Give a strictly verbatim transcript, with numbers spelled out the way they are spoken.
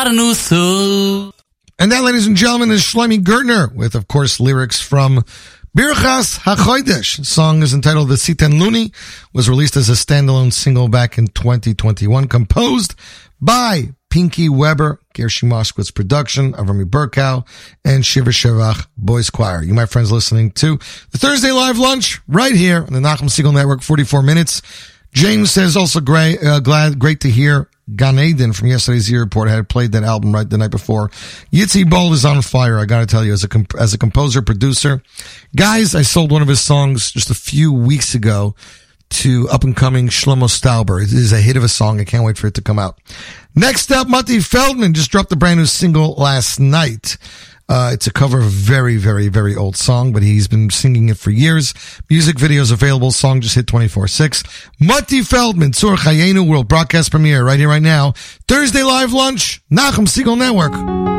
parnusu. And that, ladies and gentlemen, is Shlomi Gertner with, of course, lyrics from Birchas HaChodesh. The song is entitled The Siten Luni, was released as a standalone single back in twenty twenty-one, composed by Pinky Weber, Gershie Moskowitz production, Avrami Burkow, and Shiva Shavach Boys Choir. You, my friends, listening to the Thursday Live Lunch right here on the Nachum Segal Network, forty-four minutes. James says also great, uh, glad, great to hear Gan Eden from yesterday's year report. I had played that album right the night before. Yitzi Bold is on fire. I gotta tell you, as a, comp- as a composer, producer. Guys, I sold one of his songs just a few weeks ago to up-and-coming Shlomo Stauber. It is a hit of a song. I can't wait for it to come out. Next up, Matti Feldman just dropped a brand new single last night. Uh, it's a cover of a very, very, very old song, but he's been singing it for years. Music videos available. Song just hit twenty-four six. Matti Feldman, Tzur Chayenu, world broadcast premiere right here, right now. Thursday Live Lunch, Nachum Segal Network.